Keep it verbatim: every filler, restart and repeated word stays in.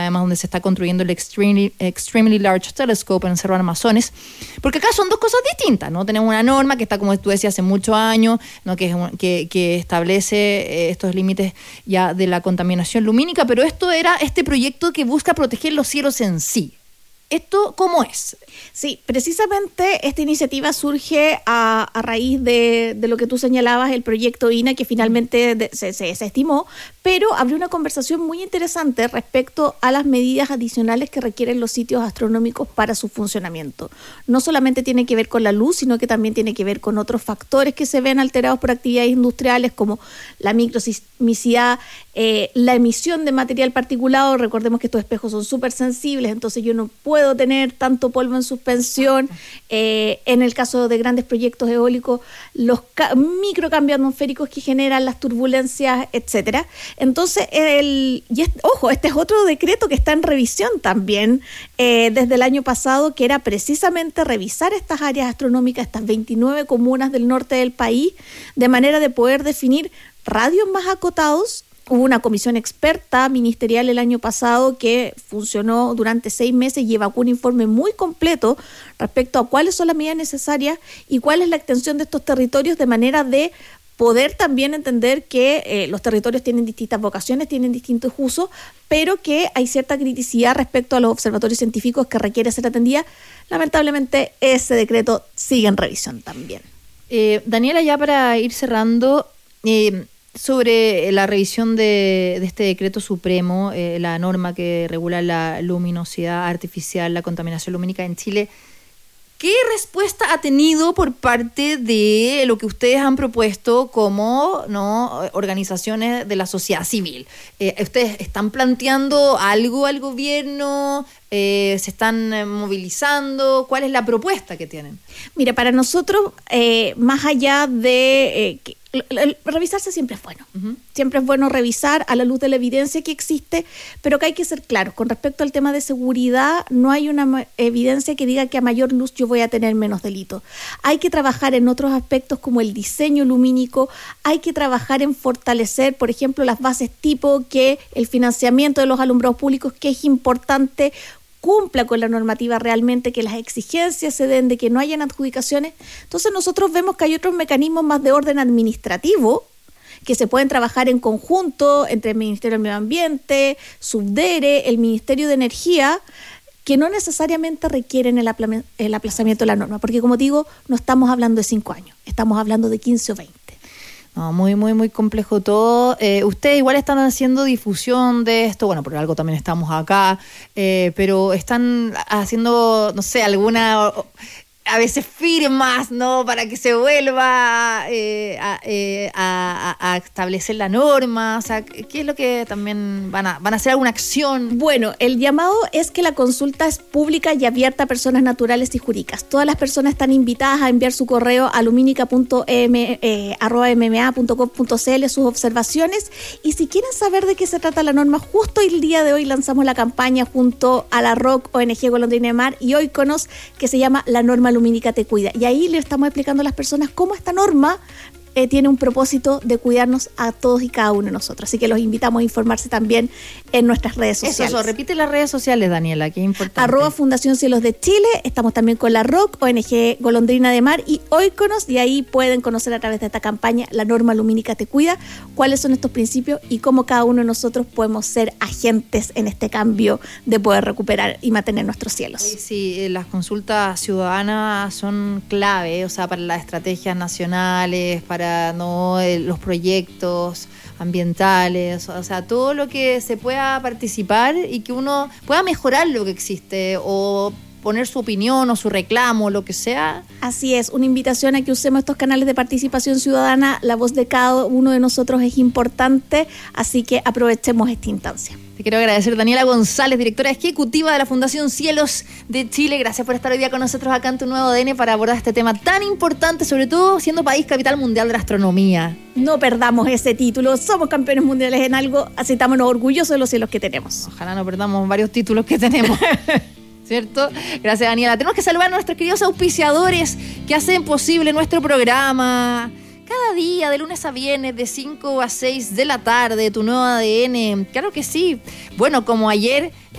además donde se está construyendo el Extremely, Extremely Large Telescope en el Cerro Amazones, porque acá son dos cosas distintas, ¿no? Tenemos una norma que está, como tú decías, hace muchos años, ¿no? que, es un, que, que establece eh, estos límites ya de la contaminación lumínica, pero esto era este proyecto que busca proteger los cielos en sí. ¿Esto cómo es? Sí, precisamente esta iniciativa surge a, a raíz de, de lo que tú señalabas, el proyecto I N A, que finalmente de, se, se, se estimó, pero abrió una conversación muy interesante respecto a las medidas adicionales que requieren los sitios astronómicos para su funcionamiento. No solamente tiene que ver con la luz, sino que también tiene que ver con otros factores que se ven alterados por actividades industriales, como la microsismicidad, eh, la emisión de material particulado. Recordemos que estos espejos son súper sensibles, entonces yo no puedo puedo tener tanto polvo en suspensión. Eh, en el caso de grandes proyectos eólicos, los ca- microcambios atmosféricos que generan las turbulencias, etcétera. Entonces, el, y es, ojo, este es otro decreto que está en revisión también eh, desde el año pasado, que era precisamente revisar estas áreas astronómicas, estas veintinueve comunas del norte del país, de manera de poder definir radios más acotados. Hubo una comisión experta ministerial el año pasado que funcionó durante seis meses y evacuó un informe muy completo respecto a cuáles son las medidas necesarias y cuál es la extensión de estos territorios, de manera de poder también entender que eh, los territorios tienen distintas vocaciones, tienen distintos usos, pero que hay cierta criticidad respecto a los observatorios científicos que requiere ser atendida. Lamentablemente, ese decreto sigue en revisión también. Eh, Daniela, ya para ir cerrando, eh, sobre la revisión de, de este decreto supremo, eh, la norma que regula la luminosidad artificial, la contaminación lumínica en Chile, ¿qué respuesta ha tenido por parte de lo que ustedes han propuesto como, ¿no?, organizaciones de la sociedad civil? Eh, ¿Ustedes están planteando algo al gobierno? Eh, ¿Se están eh, movilizando? ¿Cuál es la propuesta que tienen? Mira, para nosotros, eh, más allá de... Eh, que, el, el, revisarse siempre es bueno. Uh-huh. Siempre es bueno revisar a la luz de la evidencia que existe, pero que hay que ser claros. Con respecto al tema de seguridad, no hay una ma- evidencia que diga que a mayor luz yo voy a tener menos delito. Hay que trabajar en otros aspectos como el diseño lumínico, hay que trabajar en fortalecer, por ejemplo, las bases tipo que el financiamiento de los alumbrados públicos, que es importante, cumpla con la normativa realmente, que las exigencias se den, de que no hayan adjudicaciones. Entonces nosotros vemos que hay otros mecanismos más de orden administrativo que se pueden trabajar en conjunto entre el Ministerio del Medio Ambiente, Subdere, el Ministerio de Energía, que no necesariamente requieren el, apla- el aplazamiento de la norma, porque como digo, no estamos hablando de cinco años, estamos hablando de quince o veinte. No, muy, muy, muy complejo todo. Eh, ustedes igual están haciendo difusión de esto, bueno, por algo también estamos acá, eh, pero están haciendo, no sé, alguna... a veces firmas, ¿no?, para que se vuelva eh, a, eh, a, a establecer la norma. O sea, ¿qué es lo que también van a, van a hacer alguna acción? Bueno, el llamado es que la consulta es pública y abierta a personas naturales y jurídicas. Todas las personas están invitadas a enviar su correo a lumínica punto arroba m m a punto gov punto c l sus observaciones, y si quieren saber de qué se trata la norma, justo el día de hoy lanzamos la campaña junto a la R O C, O N G Golondrina de Mar y Oikonos, que se llama La Norma Lumínica Te Cuida, y ahí le estamos explicando a las personas cómo esta norma eh, tiene un propósito de cuidarnos a todos y cada uno de nosotros, así que los invitamos a informarse también en nuestras redes sociales. Eso, eso, repite las redes sociales, Daniela, que es importante. Arroba Fundación Cielos de Chile, estamos también con la R O C, O N G Golondrina de Mar y Oikonos, y ahí pueden conocer a través de esta campaña La Norma Lumínica Te Cuida, cuáles son estos principios y cómo cada uno de nosotros podemos ser agentes en este cambio de poder recuperar y mantener nuestros cielos. Sí, sí, las consultas ciudadanas son clave, o sea, para las estrategias nacionales, para no los proyectos ambientales, o sea, todo lo que se pueda participar y que uno pueda mejorar lo que existe o poner su opinión o su reclamo, lo que sea. Así es, una invitación a que usemos estos canales de participación ciudadana. La voz de cada uno de nosotros es importante, así que aprovechemos esta instancia. Te quiero agradecer, Daniela González, directora ejecutiva de la Fundación Cielos de Chile. Gracias por estar hoy día con nosotros acá en Tu Nuevo A D N para abordar este tema tan importante, sobre todo siendo país capital mundial de la astronomía. No perdamos ese título, somos campeones mundiales en algo, así estamos orgullosos de los cielos que tenemos. Ojalá no perdamos varios títulos que tenemos. ¿Cierto? Gracias, Daniela. Tenemos que saludar a nuestros queridos auspiciadores que hacen posible nuestro programa. Cada día, de lunes a viernes, de cinco a seis de la tarde, Tu Nuevo A D N. Claro que sí. Bueno, como ayer...